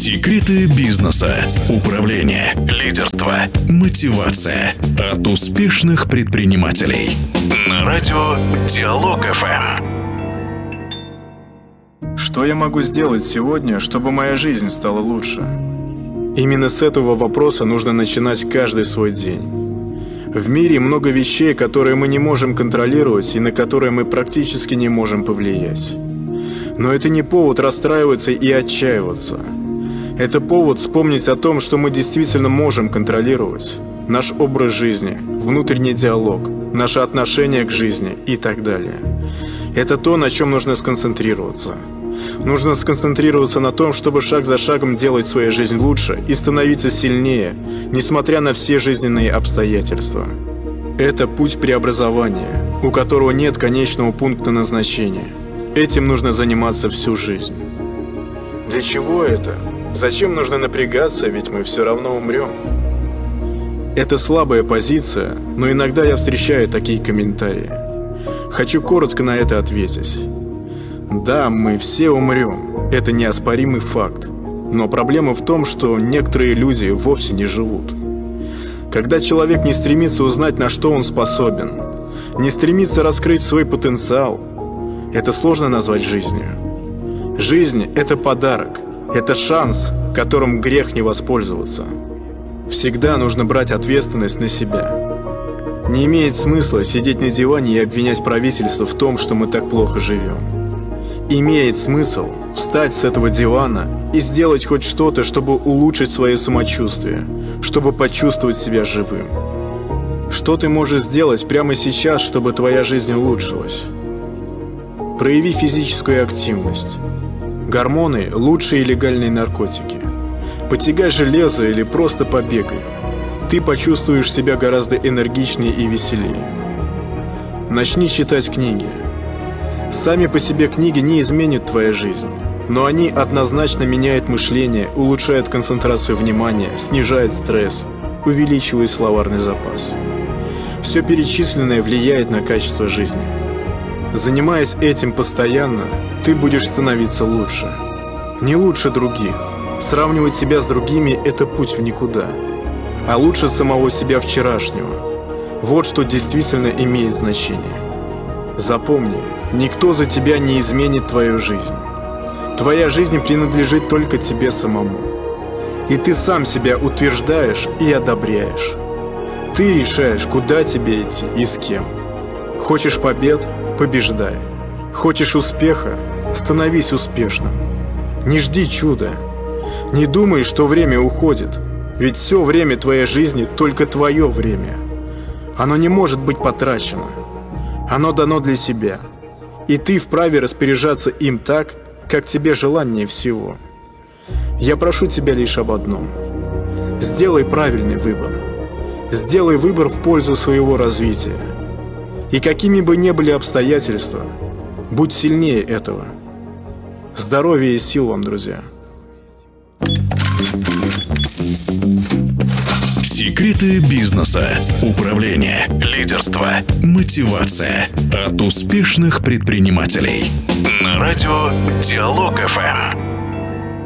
Секреты бизнеса, управления, лидерства, мотивация от успешных предпринимателей. На радио Диалог ФМ. Что я могу сделать сегодня, чтобы моя жизнь стала лучше? Именно с этого вопроса нужно начинать каждый свой день. В мире много вещей, которые мы не можем контролировать и на которые мы практически не можем повлиять. Но это не повод расстраиваться и отчаиваться. Это повод вспомнить о том, что мы действительно можем контролировать. Наш образ жизни, внутренний диалог, наше отношение к жизни и так далее. Это то, на чем нужно сконцентрироваться. Нужно сконцентрироваться на том, чтобы шаг за шагом делать свою жизнь лучше и становиться сильнее, несмотря на все жизненные обстоятельства. Это путь преобразования, у которого нет конечного пункта назначения. Этим нужно заниматься всю жизнь. Для чего это? Зачем нужно напрягаться, ведь мы все равно умрем? Это слабая позиция, но иногда я встречаю такие комментарии. Хочу коротко на это ответить. Да, мы все умрем, это неоспоримый факт. Но проблема в том, что некоторые люди вовсе не живут. Когда человек не стремится узнать, на что он способен, не стремится раскрыть свой потенциал, это сложно назвать жизнью. Жизнь – это подарок, это шанс, которым грех не воспользоваться. Всегда нужно брать ответственность на себя. Не имеет смысла сидеть на диване и обвинять правительство в том, что мы так плохо живем. Имеет смысл встать с этого дивана и сделать хоть что-то, чтобы улучшить свое самочувствие, чтобы почувствовать себя живым. Что ты можешь сделать прямо сейчас, чтобы твоя жизнь улучшилась? Прояви физическую активность. Гормоны – лучшие легальные наркотики. Потягай железо или просто побегай. Ты почувствуешь себя гораздо энергичнее и веселее. Начни читать книги. Сами по себе книги не изменят твою жизнь, но они однозначно меняют мышление, улучшают концентрацию внимания, снижают стресс, увеличивают словарный запас. Все перечисленное влияет на качество жизни. Занимаясь этим постоянно, ты будешь становиться лучше. Не лучше других. Сравнивать себя с другими – это путь в никуда. А лучше самого себя вчерашнего. Вот что действительно имеет значение. Запомни, никто за тебя не изменит твою жизнь. Твоя жизнь принадлежит только тебе самому. И ты сам себя утверждаешь и одобряешь. Ты решаешь, куда тебе идти и с кем. Хочешь побед – побеждай. Хочешь успеха – становись успешным. Не жди чуда. Не думай, что время уходит. Ведь все время твоей жизни только твое время. Оно не может быть потрачено. Оно дано для себя. И ты вправе распоряжаться им так, как тебе желаннее всего. Я прошу тебя лишь об одном. Сделай правильный выбор. Сделай выбор в пользу своего развития. И какими бы ни были обстоятельства, будь сильнее этого. Здоровья и сил вам, друзья. Секреты бизнеса, управления, лидерства, мотивация от успешных предпринимателей. На радио Диалог ФМ.